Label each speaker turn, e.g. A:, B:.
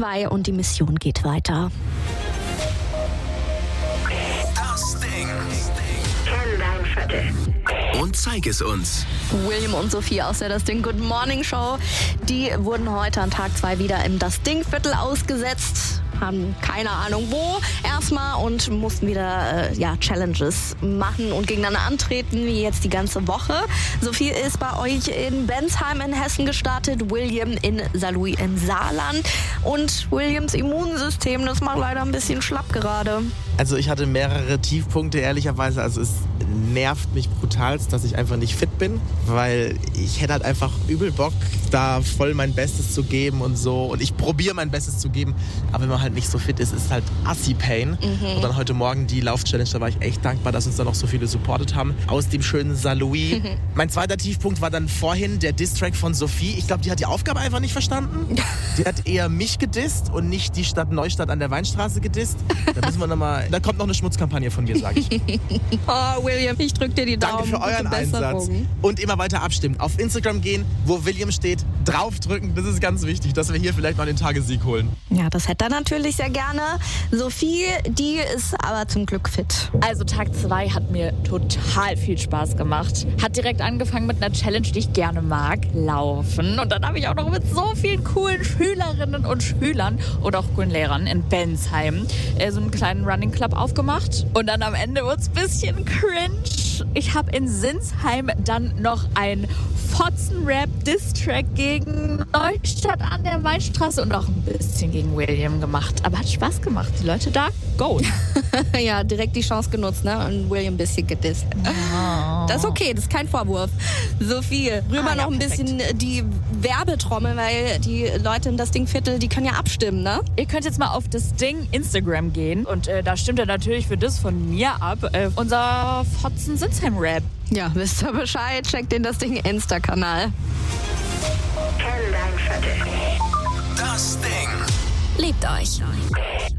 A: 2 und die Mission geht weiter.
B: Das Ding.
C: Kenn dein Viertel.
B: Und zeig es uns.
A: William und Sophie aus der Das Ding Good Morning Show, die wurden heute an Tag 2 wieder im Das Ding Viertel ausgesetzt. Haben keine Ahnung wo erstmal und mussten wieder Challenges machen und gegeneinander antreten, wie jetzt die ganze Woche. Sophie ist bei euch in Bensheim in Hessen gestartet, William in Saarlouis im Saarland. Und Williams Immunsystem, das macht leider ein bisschen schlapp gerade.
D: Also ich hatte mehrere Tiefpunkte, ehrlicherweise. Also es nervt mich brutalst, dass ich einfach nicht fit bin, weil ich hätte halt einfach übel Bock, da voll mein Bestes zu geben und so. Und ich probiere mein Bestes zu geben, aber wenn man halt nicht so fit ist, ist es halt Assi-Pain. Und dann heute Morgen die Lauf-Challenge, da war ich echt dankbar, dass uns da noch so viele supportet haben. Aus dem schönen Saarlouis. Mein zweiter Tiefpunkt war dann vorhin der Diss-Track von Sophie. Ich glaube, die hat die Aufgabe einfach nicht verstanden. Die hat eher mich gedisst und nicht die Stadt Neustadt an der Weinstraße gedisst. Da müssen wir nochmal. Da kommt noch eine Schmutzkampagne von mir, sage ich.
A: Oh, William, ich drück dir die Daumen.
D: Danke für euren Einsatz. Und immer weiter abstimmen. Auf Instagram gehen, wo William steht, draufdrücken. Das ist ganz wichtig, dass wir hier vielleicht noch den Tagessieg holen.
A: Ja, das hätte er natürlich sehr gerne. Sophie, die ist aber zum Glück fit.
E: Also Tag 2 hat mir total viel Spaß gemacht. Hat direkt angefangen mit einer Challenge, die ich gerne mag, Laufen. Und dann habe ich auch noch mit so vielen coolen Schülerinnen und Schülern oder auch coolen Lehrern in Bensheim so einen kleinen Running Club aufgemacht. Und dann am Ende wurde es ein bisschen cringe. Ich habe in Sinsheim dann noch ein Fotzen-Rap-Diss-Track gegen Neustadt an der Weinstraße und auch ein bisschen gegen William gemacht. Aber hat Spaß gemacht. Die Leute da, go.
A: Ja, direkt die Chance genutzt, ne? Und William ein bisschen gedisst.
E: Oh.
A: Das ist okay, das ist kein Vorwurf. Sophie, rüber noch ein bisschen die Werbetrommel, weil die Leute in Das Ding Viertel, die können ja abstimmen, ne?
E: Ihr könnt jetzt mal auf das Ding Instagram gehen und da stimmt er natürlich für das von mir ab. Unser Fotzen-Sinsheim-Rap.
A: Ja, wisst ihr Bescheid, checkt den Das Ding Insta-Kanal.
C: Kenn dein Viertel.
B: Das Ding.
A: Liebt euch.